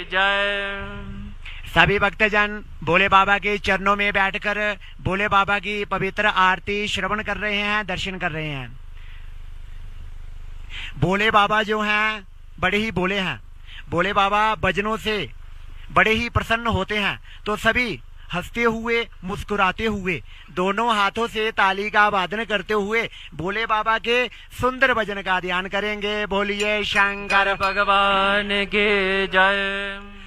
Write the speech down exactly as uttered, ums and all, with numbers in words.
जय। सभी भक्तजन भोले बाबा के चरणों में बैठकर भोले बाबा की पवित्र आरती श्रवण कर रहे हैं, दर्शन कर रहे हैं। भोले बाबा जो हैं बड़े ही भोले हैं। भोले बाबा भजनों से बड़े ही प्रसन्न होते हैं। तो सभी हंसते हुए मुस्कुराते हुए दोनों हाथों से ताली का वादन करते हुए भोले बाबा के सुंदर भजन का ध्यान करेंगे। बोलिए शंकर भगवान के जय।